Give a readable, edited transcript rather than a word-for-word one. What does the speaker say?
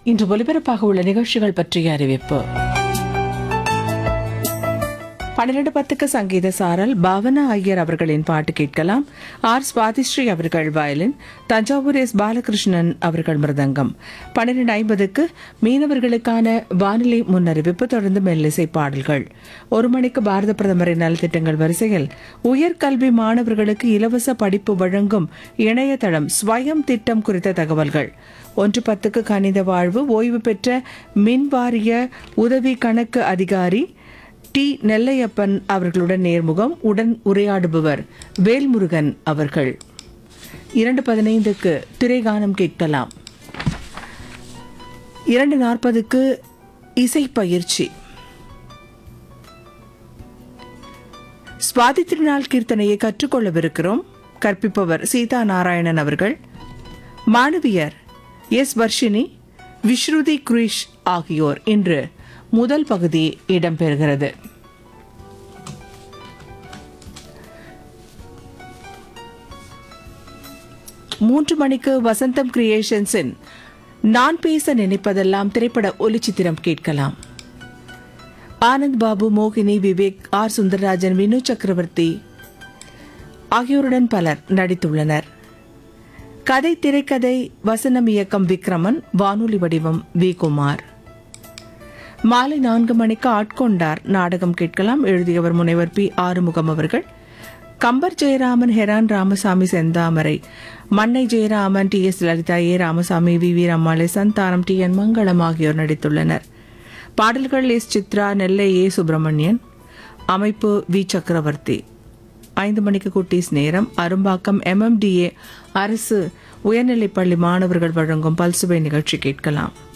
இன்று ஒலிபரப்பாக உள்ள நிகழ்ச்சிகள் பற்றிய அறிவிப்பு. 12:10 சங்கீத சாரல் பாவனா ஐயர் அவர்களின் பாட்டு கேட்கலாம். ஆர் சுவாதிஸ்ரீ அவர்கள் வயலின், தஞ்சாவூர் எஸ் பாலகிருஷ்ணன் அவர்கள் மிருதங்கம். 12:50 மீனவர்களுக்கான வானிலை முன்னறிவிப்பு, தொடர்ந்து மெல்லிசை பாடல்கள். 1 மணிக்கு பாரத பிரதமரின் நலத்திட்டங்கள் வரிசையில் உயர்கல்வி மாணவர்களுக்கு இலவச படிப்பு வழங்கும் இணையதளம் ஸ்வயம் திட்டம் குறித்த தகவல்கள். 1:10 கணித வாழ்வு, ஓய்வு பெற்ற மின்வாரிய உதவி கணக்கு அதிகாரி டி நெல்லையப்பன் அவர்களுடன் நேர்முகம். உடன் உரையாடுபவர் வேல்முருகன் அவர்கள். 2:15 திரைகானம் கேட்கலாம். 2:40 இசை பயிற்சி. சுவாதி திருநாள் கீர்த்தனையை கற்றுக்கொள்ளவிருக்கிறோம். கற்பிப்பவர் சீதா நாராயணன் அவர்கள். மாணவியர் எஸ் வர்ஷினி, விஸ்ருதி குரீஷ் ஆகியோர். இன்று முதல் பகுதி இடம்பெறுகிறது. மூன்று மணிக்கு வசந்தம் கிரியேஷன்ஸின் நான் பேச நினைப்பதெல்லாம் திரைப்பட ஒலிச்சித்திரம் கேட்கலாம். ஆனந்த் பாபு, மோகினி, விவேக், ஆர் சுந்தரராஜன், வினு சக்கரவர்த்தி ஆகியோருடன் பலர் நடித்துள்ளனர். கதை திரைக்கதை வசனம் இயக்கம் விக்ரமன், வானொலி வடிவம் வி குமார். மாலை 4 மணிக்கு ஆட்கொண்டார் நாடகம் கேட்கலாம். எழுதியவர் முனைவர் பி ஆறுமுகம் அவர்கள். Kambar Jayaraman, Heron Ramasamy Senthamarai, Mannai Jayaraman, D S Lalitha, A Ramasamy, we we ரம்மாளை, Santhanam, T N மங்களம் ஆகியோர் நடித்துள்ளனர். பாடல்கள் எஸ் சித்ரா, நெல்லை ஏ சுப்பிரமணியன், அமைப்பு வி சக்கரவர்த்தி. 5 மணிக்கு குட்டீஸ் நேரம். அரும்பாக்கம் MMDA அரசு உயர்நிலைப்பள்ளி மாணவர்கள் வழங்கும் பல்சுவை நிகழ்ச்சி கேட்கலாம்.